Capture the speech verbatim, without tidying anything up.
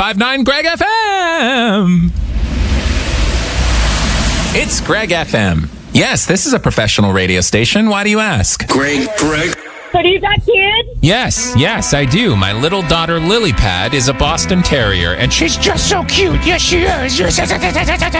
five nine Greg F M. It's Greg F M. Yes, this is a professional radio station. Why do you ask? Greg, Greg. So do you got kids? Yes, yes, I do. My little daughter, Lilypad, is a Boston Terrier, and she's just so cute. Yes, she is.